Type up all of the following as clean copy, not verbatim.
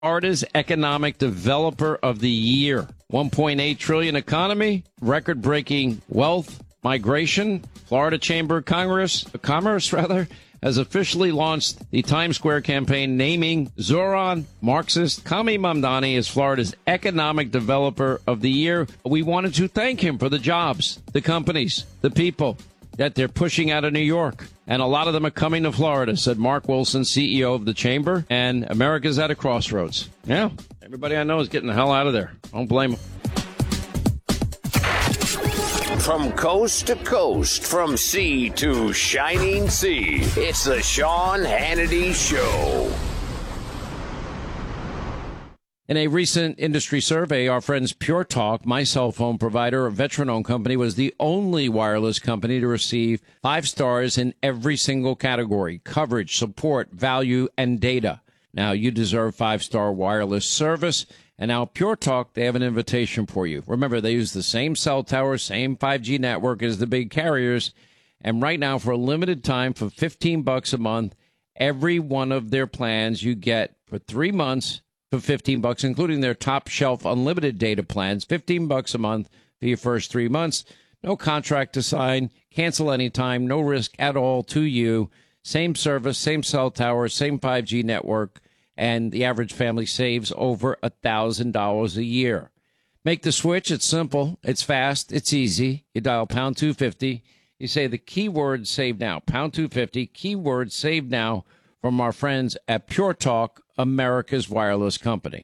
Florida's Economic Developer of the Year. $1.8 trillion economy, record-breaking wealth, migration. Florida Chamber of Commerce has officially launched the Times Square campaign naming Zoran Marxist Kami Mamdani as Florida's Economic Developer of the Year. We wanted to thank him for the jobs, the companies, the people that they're pushing out of New York. And a lot of them are coming to Florida, said Mark Wilson, CEO of the Chamber. And America's at a crossroads. Yeah, everybody I know is getting the hell out of there. Don't blame them. From coast to coast, from sea to shining sea, it's the Sean Hannity Show. In a recent industry survey, our friends Pure Talk, my cell phone provider, a veteran-owned company, was the only wireless company to receive 5 stars in every single category: coverage, support, value, and data. Now, you deserve 5-star wireless service. And now Pure Talk, they have an invitation for you. Remember, they use the same cell tower, same 5G network as the big carriers. And right now, for a limited time, for $15 a month, every one of their plans you get for 3 months for $15, including their top shelf unlimited data plans, $15 a month for your first 3 months. No contract to sign, cancel anytime, no risk at all to you. Same service, same cell tower, same 5G network. And the average family saves over $1,000 a year. Make the switch. It's simple. It's fast. It's easy. You dial pound 250. You say the keyword save now, pound 250, keyword save now, from our friends at Pure Talk, America's wireless company.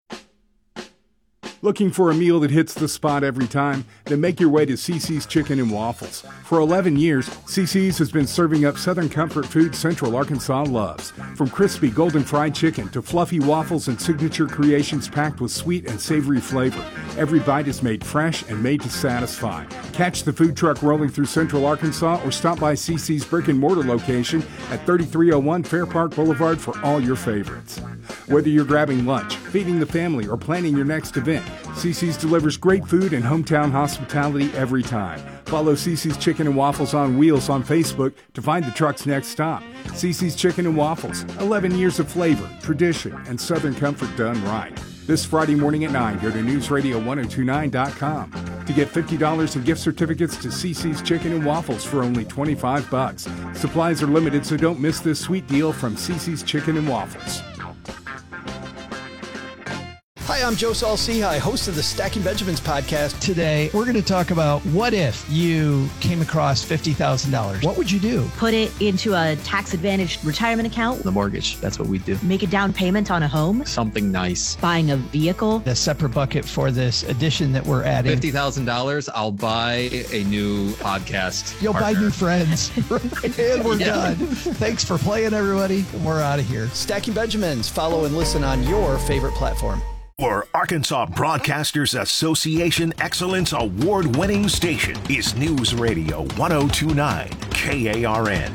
Looking for a meal that hits the spot every time? Then make your way to CiCi's Chicken and Waffles. For 11 years, CiCi's has been serving up Southern comfort food Central Arkansas loves. From crispy golden fried chicken to fluffy waffles and signature creations packed with sweet and savory flavor, every bite is made fresh and made to satisfy. Catch the food truck rolling through Central Arkansas or stop by CiCi's brick and mortar location at 3301 Fair Park Boulevard for all your favorites. Whether you're grabbing lunch, feeding the family, or planning your next event, CiCi's delivers great food and hometown hospitality every time. Follow CiCi's Chicken and Waffles on Wheels on Facebook to find the truck's next stop. CiCi's Chicken and Waffles, 11 years of flavor, tradition, and Southern comfort done right. This Friday morning at 9, go to newsradio1029.com to get $50 in gift certificates to CiCi's Chicken and Waffles for only $25. Supplies are limited, so don't miss this sweet deal from CiCi's Chicken and Waffles. Hi, I'm Joe Saul-Sehy, host of the Stacking Benjamins podcast. Today, we're going to talk about what if you came across $50,000? What would you do? Put it into a tax-advantaged retirement account. The mortgage, that's what we do. Make a down payment on a home. Something nice. Buying a vehicle. A separate bucket for this addition that we're adding. $50,000, I'll buy a new podcast. You'll partner. buy new friends. And we're done. Thanks for playing, everybody. We're out of here. Stacking Benjamins. Follow and listen on your favorite platform. Our Arkansas Broadcasters Association Excellence Award-winning station is News Radio 1029 KARN.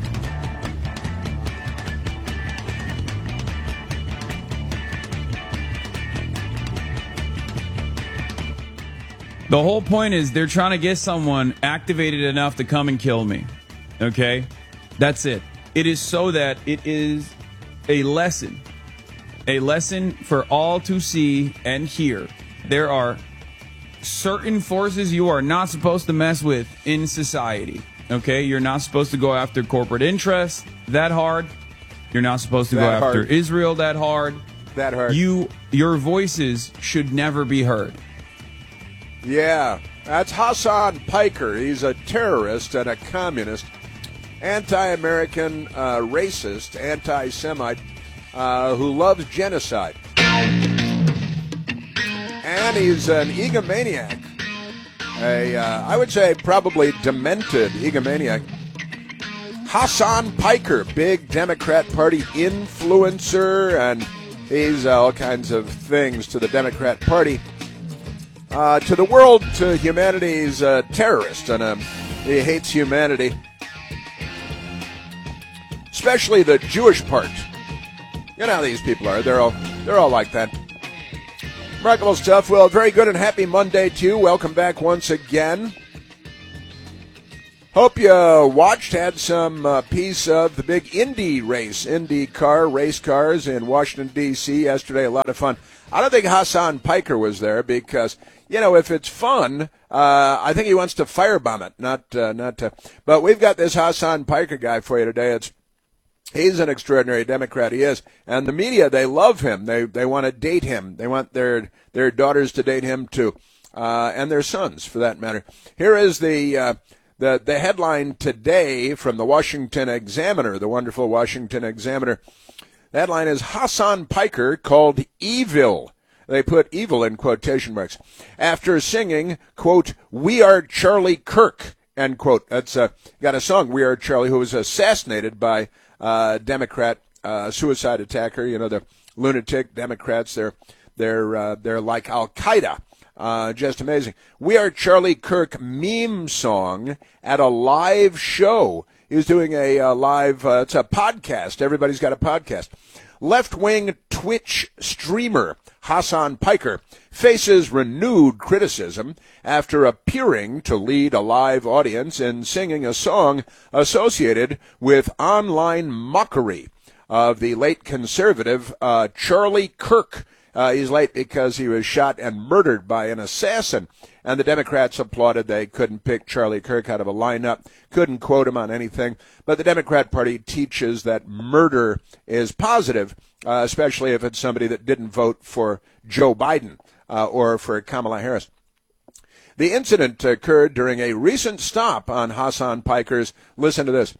The whole point is they're trying to get someone activated enough to come and kill me. Okay? That's it. It is so that it is a lesson. A lesson for all to see and hear. There are certain forces you are not supposed to mess with in society. Okay? You're not supposed to go after corporate interests that hard. You're not supposed to go after Israel that hard. That hard. Your voices should never be heard. Yeah. That's Hassan Piker. He's a terrorist and a communist, anti-American, racist, anti-Semite. Who loves genocide. And he's an egomaniac. I would say probably demented egomaniac. Hassan Piker, big Democrat Party influencer, and he's all kinds of things to the Democrat Party. To the world, to humanity, he's a terrorist, and he hates humanity. Especially the Jewish part. You know how these people are. They're all like that. Remarkable stuff. Well, very good and happy Monday to you. Welcome back once again. Hope you had some piece of the big Indy race, IndyCar race cars in Washington, D.C. yesterday. A lot of fun. I don't think Hassan Piker was there because, if it's fun, I think he wants to firebomb it, not to. But we've got this Hassan Piker guy for you today. He's an extraordinary Democrat, he is. And the media, they love him. They want to date him. They want their daughters to date him, too, and their sons, for that matter. Here is the headline today from the Washington Examiner, the wonderful Washington Examiner. The headline is Hassan Piker called evil. They put evil in quotation marks. After singing, quote, "We Are Charlie Kirk," end quote. That's got a song, "We Are Charlie," who was assassinated by Democrat suicide attacker. The lunatic Democrats. They're like Al Qaeda. Just amazing. "We Are Charlie Kirk" meme song at a live show. He was doing a live. It's a podcast. Everybody's got a podcast. Left-wing Twitch streamer Hassan Piker faces renewed criticism after appearing to lead a live audience in singing a song associated with online mockery of the late conservative Charlie Kirk. He's late because he was shot and murdered by an assassin, and the Democrats applauded. They couldn't pick Charlie Kirk out of a lineup, couldn't quote him on anything, but the Democrat Party teaches that murder is positive, especially if it's somebody that didn't vote for Joe Biden or for Kamala Harris. The incident occurred during a recent stop on Hassan Piker's, listen to this,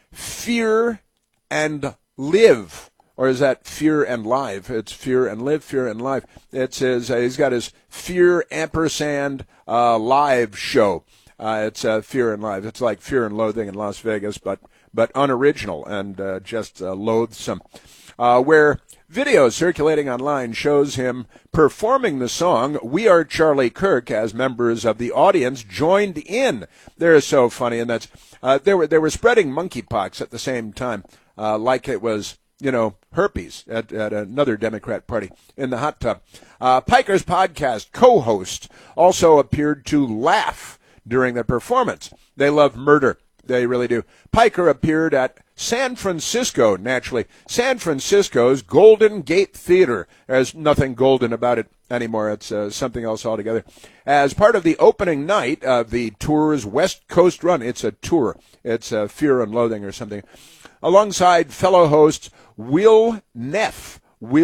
Fear and Live. Or is that Fear and Live? It's Fear and Live, Fear and Live. It's he's got his Fear ampersand live show. It's Fear and Live. It's like Fear and Loathing in Las Vegas, but unoriginal and just loathsome. Where video circulating online shows him performing the song "We Are Charlie Kirk" as members of the audience joined in. They're so funny, and that's they were spreading monkeypox at the same time, like it was herpes at another Democrat party in the hot tub. Piker's podcast co-host also appeared to laugh during the performance. They love murder. They really do. Piker appeared at San Francisco, naturally. San Francisco's Golden Gate Theater. There's nothing golden about it anymore. It's something else altogether. As part of the opening night of the tour's West Coast run. It's a tour. It's Fear and Loathing or something. Alongside fellow hosts Will Neff,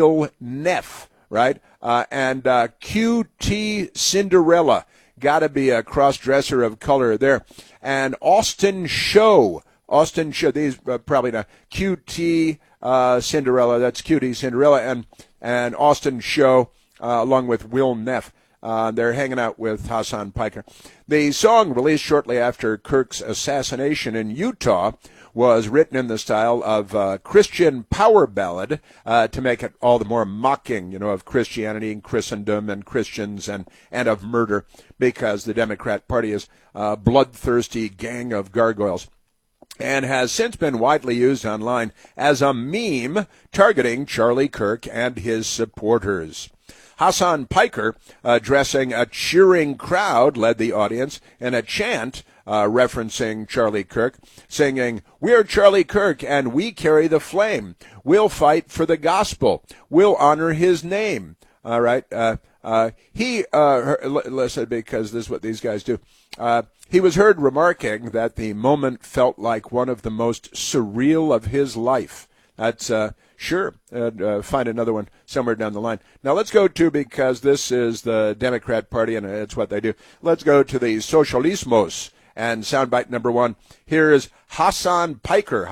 right? And QT Cinderella. Got to be a cross-dresser of color there. And Austin Show. These probably not. QT Cinderella. That's QT Cinderella and Austin Show, along with Will Neff. They're hanging out with Hassan Piker. The song, released shortly after Kirk's assassination in Utah, was written in the style of Christian power ballad to make it all the more mocking, of Christianity and Christendom and Christians and of murder, because the Democrat Party is a bloodthirsty gang of gargoyles, and has since been widely used online as a meme targeting Charlie Kirk and his supporters. Hassan Piker, addressing a cheering crowd, led the audience in a chant referencing Charlie Kirk, singing, "We are Charlie Kirk and we carry the flame. We'll fight for the gospel. We'll honor his name." All right. Listen, because this is what these guys do. He was heard remarking that the moment felt like one of the most surreal of his life. That's sure. Find another one somewhere down the line. Now let's go to, because this is the Democrat Party and it's what they do, let's go to the Socialismos and soundbite number one. Here is Hassan Piker.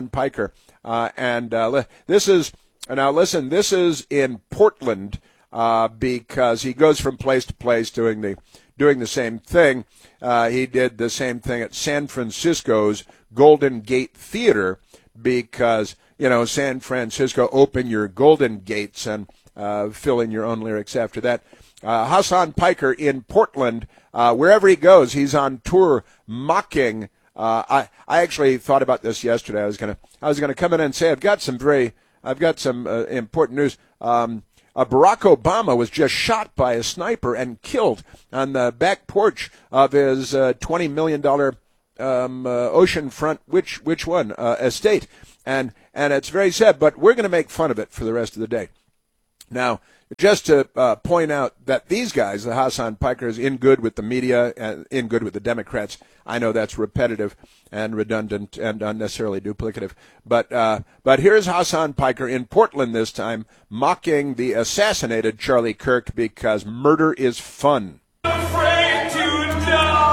This is, now listen, this is in Portland because he goes from place to place doing the same thing. He did the same thing at San Francisco's Golden Gate Theater because, San Francisco, open your Golden Gates, and fill in your own lyrics after that. Hassan Piker in Portland, wherever he goes, he's on tour mocking. I actually thought about this yesterday. I was gonna come in and say I've got some important news. Barack Obama was just shot by a sniper and killed on the back porch of his $20 million oceanfront, which one, estate. And it's very sad, but we're going to make fun of it for the rest of the day. Now, just to point out that these guys, the Hasan Pikers, in good with the media and in good with the Democrats. I know that's repetitive and redundant and unnecessarily duplicative. But here's Hasan Piker in Portland this time, mocking the assassinated Charlie Kirk because murder is fun. Afraid to die.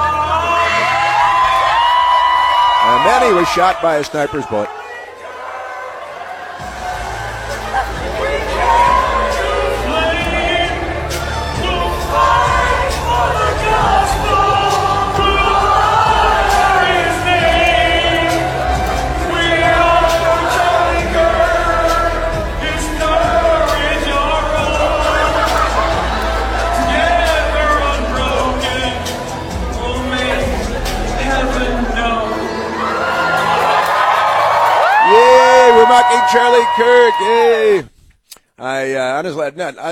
And then he was shot by a sniper's bullet. We're mocking Charlie Kirk. Hey, I honestly,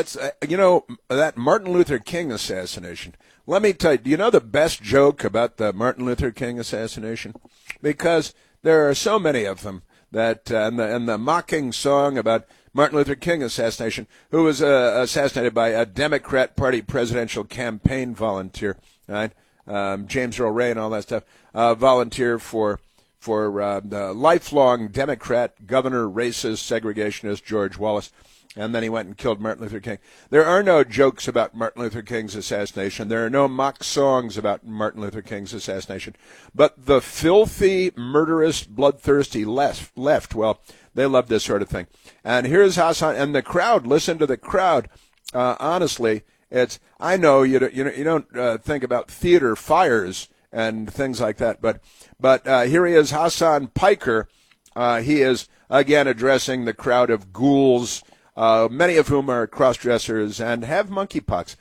that Martin Luther King assassination. Let me tell you, do you know the best joke about the Martin Luther King assassination? Because there are so many of them that, and the mocking song about Martin Luther King assassination, who was assassinated by a Democrat Party presidential campaign volunteer, right? James Earl Ray and all that stuff, volunteer for the lifelong Democrat governor, racist, segregationist George Wallace, and then he went and killed Martin Luther King. There are no jokes about Martin Luther King's assassination. There are no mock songs about Martin Luther King's assassination. But the filthy, murderous, bloodthirsty left, well, they love this sort of thing. And here's Hasan, and the crowd, listen to the crowd. Honestly, I know you don't think about theater fires and things like that, but here he is, Hasan Piker. He is again addressing the crowd of ghouls, many of whom are cross-dressers and have monkeypox.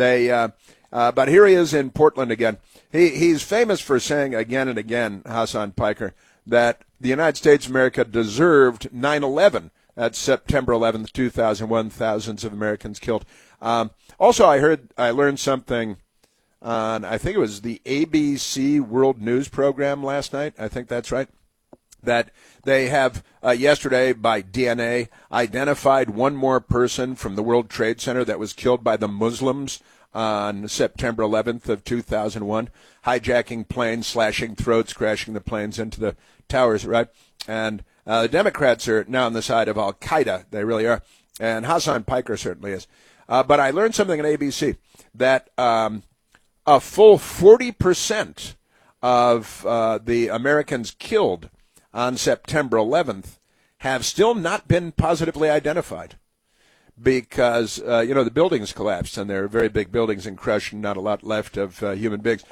But here he is in Portland again. He's famous for saying again and again, Hasan Piker, that the United States of America deserved 9/11. That's September 11th, 2001. Thousands of Americans killed. Also, I learned something on, I think it was the ABC World News program last night. I think that's right. That they have yesterday by DNA identified one more person from the World Trade Center that was killed by the Muslims on September 11th of 2001, hijacking planes, slashing throats, crashing the planes into the towers, right? And the Democrats are now on the side of Al-Qaeda. They really are. And Hasan Piker certainly is. But I learned something on ABC that a full 40% of the Americans killed on September 11th have still not been positively identified because, the buildings collapsed, and there are very big buildings and crushed and not a lot left of human beings.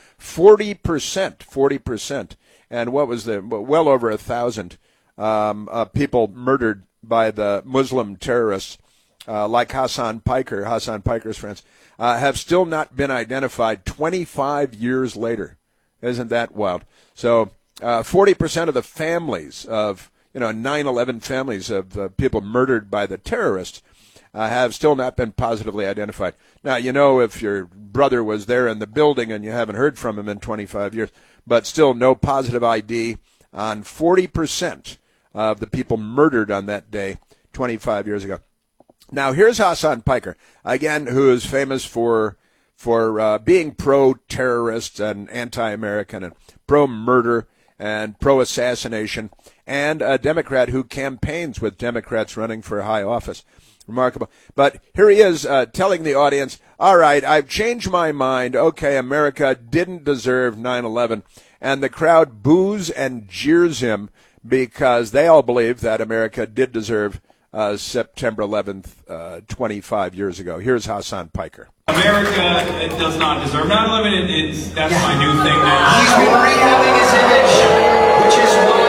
40%. And what was well over 1,000 people murdered by the Muslim terrorists like Hasan Piker's friends, have still not been identified 25 years later. Isn't that wild? So 40% of the families of, 9/11 families of people murdered by the terrorists have still not been positively identified. Now, if your brother was there in the building and you haven't heard from him in 25 years, but still no positive ID on 40% of the people murdered on that day 25 years ago. Now, here's Hasan Piker, again, who is famous for being pro-terrorist and anti-American and pro-murder and pro-assassination, and a Democrat who campaigns with Democrats running for high office. Remarkable. But here he is telling the audience, all right, I've changed my mind. Okay, America didn't deserve 9/11. And the crowd boos and jeers him because they all believe that America did deserve September 11th, 25 years ago. Here's Hasan Piker. America does not deserve 9/11. That's my new thing now. He's been rehabbing his image, which is why.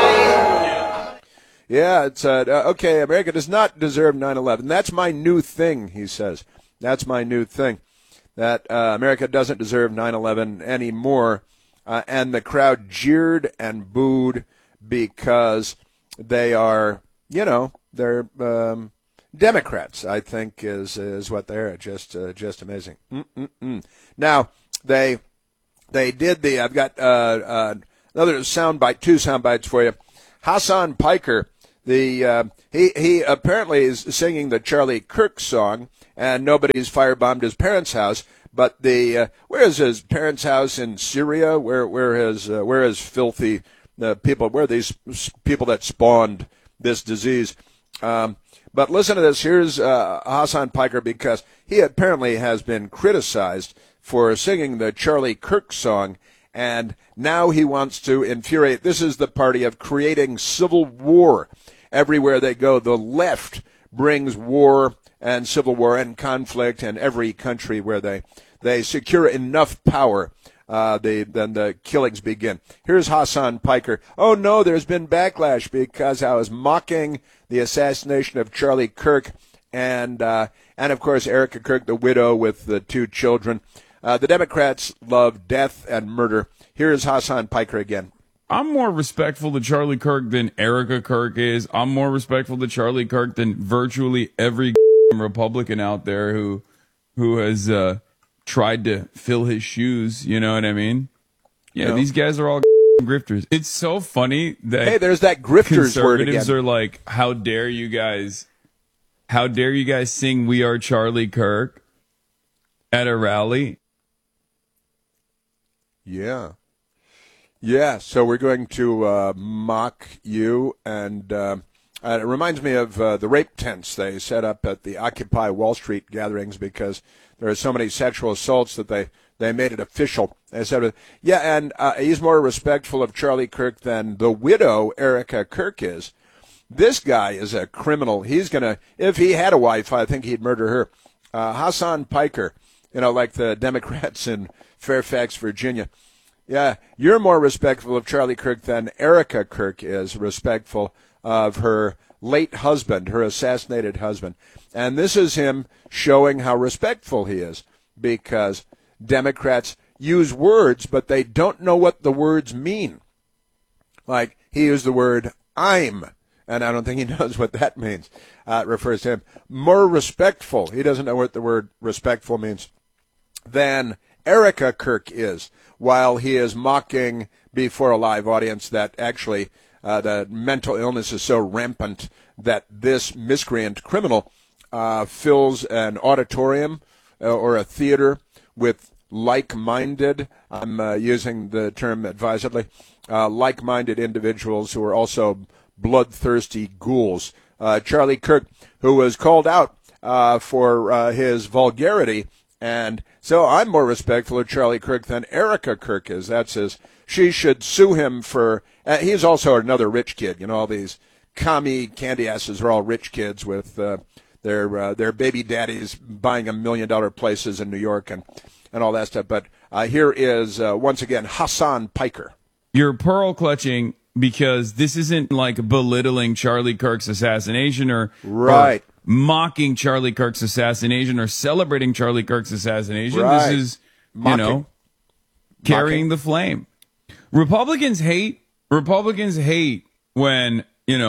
Yeah, it's okay. America does not deserve 9/11. That's my new thing, he says. That's my new thing. That America doesn't deserve 9/11 anymore. And the crowd jeered and booed because they are, they're Democrats, I think, is what they're. Just amazing. Now, they did I've got another soundbite, two soundbites for you. Hasan Piker, he apparently is singing the Charlie Kirk song, and nobody's firebombed his parents' house. But where is his parents' house in Syria? Where is filthy people? Where are these people that spawned this disease? But listen to this. Here's Hasan Piker, because he apparently has been criticized for singing the Charlie Kirk song, and now he wants to infuriate. This is the party of creating civil war. Everywhere they go, the left brings war and civil war and conflict in every country where they secure enough power. Then the killings begin. Here's Hasan Piker. Oh no, there's been backlash because I was mocking the assassination of Charlie Kirk and of course Erica Kirk, the widow with the two children. The Democrats love death and murder. Here's Hasan Piker again. I'm more respectful to Charlie Kirk than Erica Kirk is. I'm more respectful to Charlie Kirk than virtually every Republican out there who has tried to fill his shoes. You know what I mean? Yeah, these guys are all grifters. It's so funny that there's that grifters word again. Conservatives are like, how dare you guys sing "We Are Charlie Kirk" at a rally? Yeah. So we're going to mock you, and it reminds me of the rape tents they set up at the Occupy Wall Street gatherings because there are so many sexual assaults that they made it official. They said, and he's more respectful of Charlie Kirk than the widow Erica Kirk is. This guy is a criminal. He's gonna, if he had a wife, I think he'd murder her. Hasan Piker, like the Democrats in Fairfax, Virginia. Yeah, you're more respectful of Charlie Kirk than Erica Kirk is respectful of her late husband, her assassinated husband. And this is him showing how respectful he is, because Democrats use words, but they don't know what the words mean. Like, he used the word "I'm," and I don't think he knows what that means. It refers to him. More respectful. He doesn't know what the word respectful means than Erica Kirk is, while he is mocking before a live audience that actually the mental illness is so rampant that this miscreant criminal fills an auditorium or a theater with like-minded, I'm using the term advisedly, like-minded individuals who are also bloodthirsty ghouls. Charlie Kirk, who was called out for his vulgarity, and so I'm more respectful of Charlie Kirk than Erica Kirk is. That's his. She should sue him for. He's also another rich kid. All these commie candy asses are all rich kids with their baby daddies buying $1 million places in New York and all that stuff. But here is once again Hasan Piker. You're pearl clutching because this isn't like belittling Charlie Kirk's assassination or right. Or mocking Charlie Kirk's assassination or celebrating Charlie Kirk's assassination. Right. This is, carrying the flame. Republicans hate when,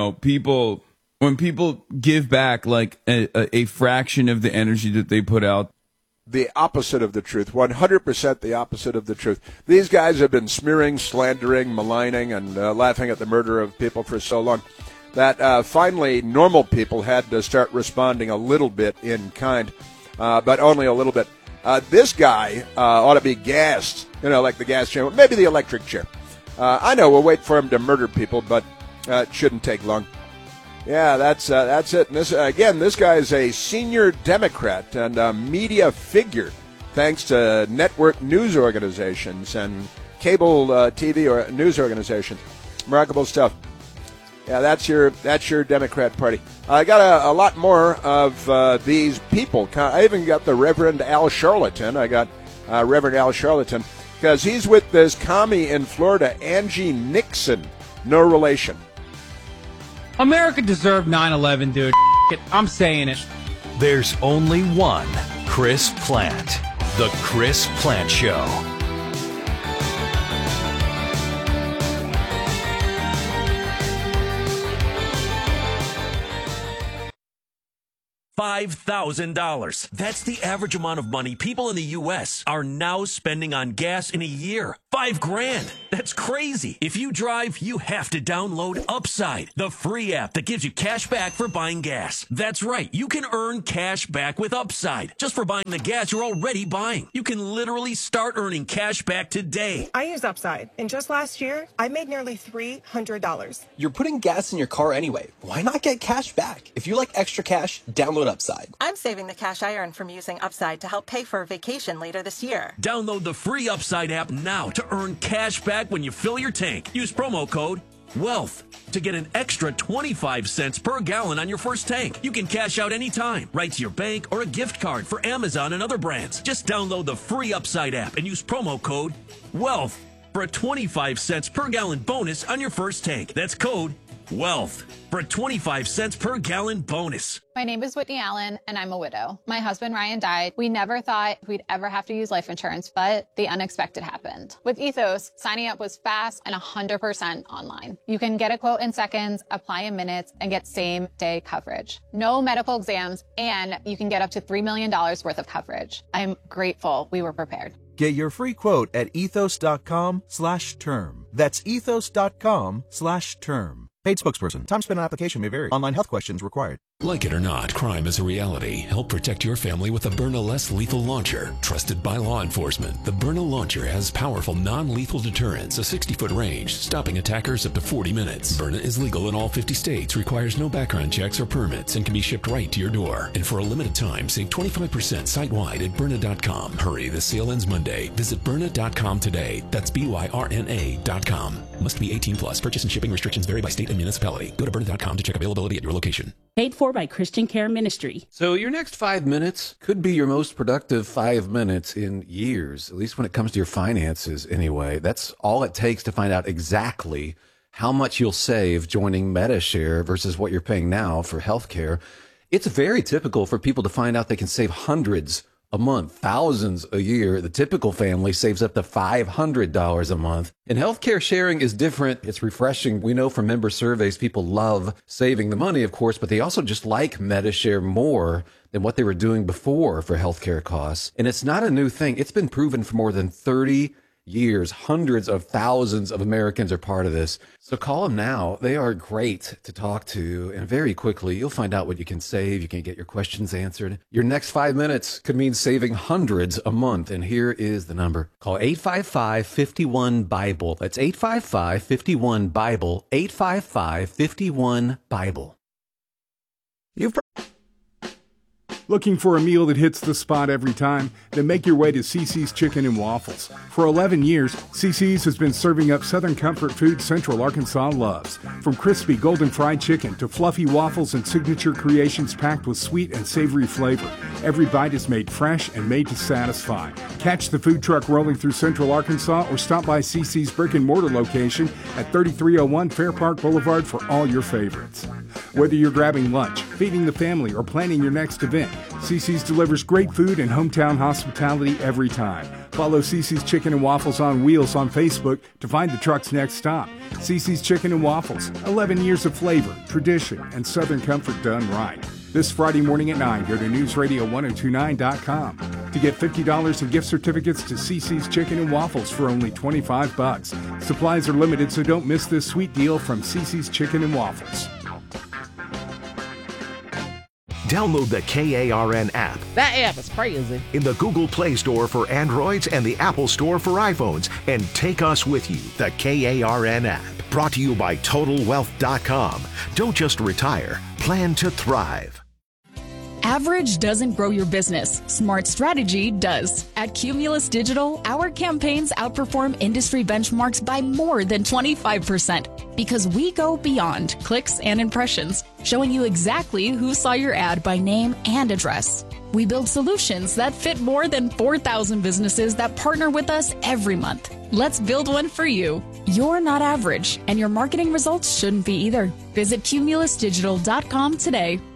people give back like a fraction of the energy that they put out. The opposite of the truth, 100% the opposite of the truth. These guys have been smearing, slandering, maligning, and laughing at the murder of people for so long that finally normal people had to start responding a little bit in kind, but only a little bit. This guy ought to be gassed, like the gas chair, maybe the electric chair. I know we'll wait for him to murder people, but it shouldn't take long. Yeah, that's it. And this guy is a senior Democrat and a media figure, thanks to network news organizations and cable TV or news organizations. Remarkable stuff. Yeah, that's your Democrat Party. I got a lot more of these people. I even got the Reverend Al Charlatan. I got Reverend Al Charlatan because he's with this commie in Florida, Angie Nixon. No relation. America deserved 9/11, dude. I'm saying it. There's only one Chris Plante. The Chris Plante Show. $5,000. That's the average amount of money people in the U.S. are now spending on gas in a year. $5,000. That's crazy. If you drive, you have to download Upside, the free app that gives you cash back for buying gas. That's right. You can earn cash back with Upside just for buying the gas you're already buying. You can literally start earning cash back today. I use Upside, and just last year, I made nearly $300. You're putting gas in your car anyway. Why not get cash back? If you like extra cash, download Upside. I'm saving the cash I earn from using Upside to help pay for a vacation later this year. Download the free Upside app now to earn cash back when you fill your tank. Use promo code WEALTH to get an extra 25 cents per gallon on your first tank. You can cash out anytime, right to your bank or a gift card for Amazon and other brands. Just download the free Upside app and use promo code WEALTH for a 25 cents per gallon bonus on your first tank. That's code WEALTH for a 25 cents per gallon bonus. My name is Whitney Allen, and I'm a widow. My husband, Ryan, died. We never thought we'd ever have to use life insurance, but the unexpected happened. With Ethos, signing up was fast and 100% online. You can get a quote in seconds, apply in minutes, and get same-day coverage. No medical exams, and you can get up to $3 million worth of coverage. I'm grateful we were prepared. Get your free quote at ethos.com/term. That's ethos.com/term. Paid spokesperson. Time spent on application may vary. Online health questions required. Like it or not, crime is a reality. Help protect your family with the Byrna Less Lethal Launcher. Trusted by law enforcement, the Byrna Launcher has powerful non-lethal deterrence, a 60-foot range, stopping attackers up to 40 minutes. Byrna is legal in all 50 states, requires no background checks or permits, and can be shipped right to your door. And for a limited time, save 25% site-wide at Byrna.com. Hurry, the sale ends Monday. Visit Byrna.com today. That's BYRNA.com. Must be 18 plus. Purchase and shipping restrictions vary by state and municipality. Go to Byrna.com to check availability at your location. Paid for by Christian Care Ministry. So your next 5 minutes could be your most productive 5 minutes in years, at least when it comes to your finances anyway. That's all it takes to find out exactly how much you'll save joining MediShare versus what you're paying now for healthcare. It's very typical for people to find out they can save hundreds a month, thousands a year. The typical family saves up to $500 a month. And healthcare sharing is different. It's refreshing. We know from member surveys, people love saving the money, of course, but they also just like MediShare more than what they were doing before for healthcare costs. And it's not a new thing. It's been proven for more than 30 years. Hundreds of thousands of Americans are part of this. So call them now. They are great to talk to. And very quickly, you'll find out what you can save. You can get your questions answered. Your next 5 minutes could mean saving hundreds a month. And here is the number. Call 855-51-BIBLE. That's 855-51-BIBLE. 855-51-BIBLE. Looking for a meal that hits the spot every time? Then make your way to CiCi's Chicken and Waffles. For 11 years, CiCi's has been serving up Southern comfort food Central Arkansas loves. From crispy golden fried chicken to fluffy waffles and signature creations packed with sweet and savory flavor, every bite is made fresh and made to satisfy. Catch the food truck rolling through Central Arkansas or stop by CiCi's brick and mortar location at 3301 Fair Park Boulevard for all your favorites. Whether you're grabbing lunch, feeding the family, or planning your next event, CiCi's delivers great food and hometown hospitality every time. Follow CiCi's Chicken and Waffles on Wheels on Facebook to find the truck's next stop. CiCi's Chicken and Waffles, 11 years of flavor, tradition, and Southern comfort done right. This Friday morning at 9, go to newsradio1029.com to get $50 in gift certificates to CiCi's Chicken and Waffles for only $25. Supplies are limited, so don't miss this sweet deal from CiCi's Chicken and Waffles. Download the KARN app. That app is crazy. In the Google Play Store for Androids and the Apple Store for iPhones. And take us with you, the KARN app. Brought to you by TotalWealth.com. Don't just retire, plan to thrive. Average doesn't grow your business. Smart strategy does. At Cumulus Digital, our campaigns outperform industry benchmarks by more than 25% because we go beyond clicks and impressions, showing you exactly who saw your ad by name and address. We build solutions that fit more than 4,000 businesses that partner with us every month. Let's build one for you. You're not average, and your marketing results shouldn't be either. Visit cumulusdigital.com today.